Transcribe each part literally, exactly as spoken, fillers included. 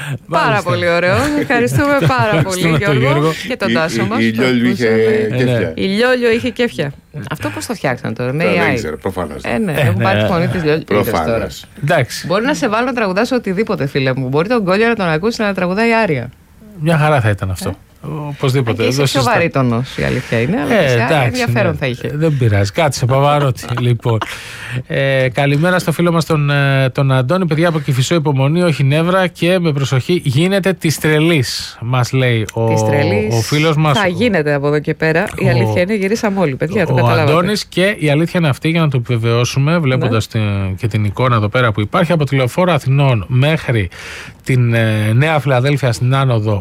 Πάρα πολύ ωραίο. Ευχαριστούμε πάρα πολύ, Γιώργο. Γιώργο. Και τον Τάσο μας. Η Λιόλιο είχε κέφια. Η Λιόλιο είχε κέφια. Αυτό πώς το φτιάξαν τώρα, με έι άι. Δεν ξέρω, προφανώς. Ε, ναι, έχουν πάρει τη φωνή της Λιόλιο. Προφανώς. Μπορεί να σε βάλω να τραγουδάς οτιδήποτε, φίλε μου. Μπορεί τον Γκόλια να τον ακούσει να τραγουδάει άρια. Μια χαρά θα ήταν αυτό. Οπωσδήποτε. Είσαι πιο βαρύτονος, η αλήθεια είναι, αλλά ε, εντάξει, ενδιαφέρον ναι, θα είχε. Δεν πειράζει. Κάτσε, Παπαρότη. Λοιπόν. Ε, καλημέρα στο φίλο μας τον, τον Αντώνη. Παιδιά από Κηφισό, υπομονή, όχι νεύρα και με προσοχή. Γίνεται τη τρελή, μας λέει ο, ο φίλος μας. Θα γίνεται από εδώ και πέρα. Ο, η αλήθεια είναι, γυρίσαμε όλοι, παιδιά. Το ο Αντώνης, και η αλήθεια είναι αυτή, για να το επιβεβαιώσουμε, βλέποντας ναι. την, και την εικόνα εδώ πέρα που υπάρχει, από τη Λεωφόρο Αθηνών μέχρι την ε, Νέα Φιλαδέλφια στην άνοδο.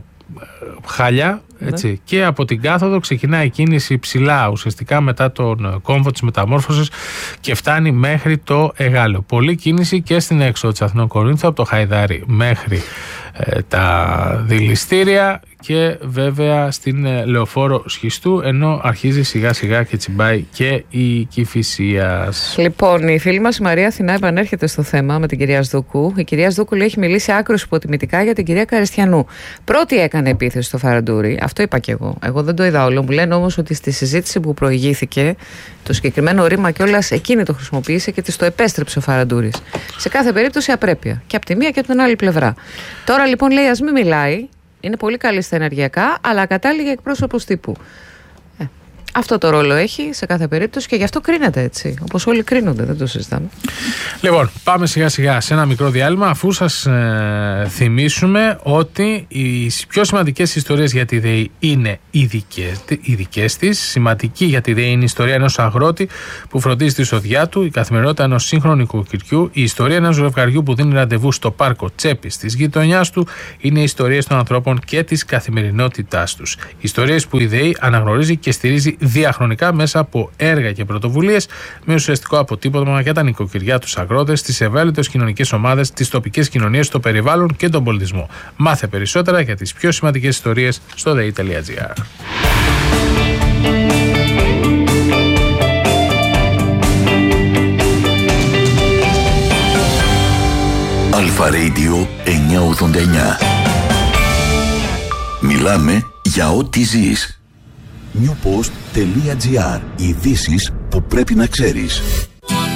Χάλια, έτσι, ναι. Και από την κάθοδο ξεκινάει η κίνηση ψηλά, ουσιαστικά μετά τον κόμβο της μεταμόρφωσης και φτάνει μέχρι το Εγάλεο. Πολλή κίνηση και στην έξοδο της Αθηνών Κορίνθου, από το Χαϊδάρι μέχρι ε, τα δηληστήρια και βέβαια στην ε, Λεωφόρο Σχιστού, ενώ αρχίζει σιγά σιγά και τσιμπάει και η Κηφισίας. Λοιπόν, η φίλη μας η Μαρία Αθηνά επανέρχεται στο θέμα με την κυρία Σδούκου. Η κυρία Σδούκου λέει έχει μιλήσει άκρως υποτιμητικά για την κυρία Καριστιανού. Πρώτη έκανε επίθεση στο Φαραντούρι, αυτό είπα και εγώ. Εγώ δεν το είδα όλο. Μου λένε όμως ότι στη συζήτηση που προηγήθηκε, το συγκεκριμένο ρήμα κιόλας εκείνη το χρησιμοποίησε και της το επέστρεψε ο Φαραντούρης. Σε κάθε περίπτωση απρέπεια. Και από τη μία και από την άλλη πλευρά. Τώρα λοιπόν λέει ας μην μιλάει. Είναι πολύ καλή στα ενεργειακά, αλλά ακατάλληλη εκπρόσωπος τύπου. Ε, αυτό το ρόλο έχει σε κάθε περίπτωση και γι' αυτό κρίνεται έτσι. Όπως όλοι κρίνονται, δεν το συζητάμε. Λοιπόν, πάμε σιγά σιγά σε ένα μικρό διάλειμμα, αφού σας ε, θυμίσουμε ότι οι πιο σημαντικές ιστορίες για τη ΔΕΗ είναι οι δικές της. Σημαντική για τη ΔΕΗ είναι η ιστορία ενός αγρότη που φροντίζει τη σοδιά του, η καθημερινότητα ενός σύγχρονου οικοκυριού, η ιστορία ενός ζευγαριού που δίνει ραντεβού στο πάρκο τσέπης της γειτονιάς του, είναι οι ιστορίες των ανθρώπων και της καθημερινότητάς τους. Ιστορίες που η ΔΕΗ αναγνωρίζει και στηρίζει διαχρονικά μέσα από έργα και πρωτοβουλίες με ουσιαστικό αποτύπωμα για τα νοικοκυριά, τους αγρότες, τις ευάλωτες κοινωνικές ομάδες, τις τοπικές κοινωνίες, το περιβάλλον και τον πολιτισμό. Μάθε περισσότερα για τις πιο σημαντικές ιστορίες στο δε ι τελεία τζι άρ. Αλφα Radio εννιακόσια ογδόντα εννιά. Μιλάμε για ό,τι ζεις. newpost τελεία τζι άρ. Ειδήσεις που πρέπει να ξέρεις.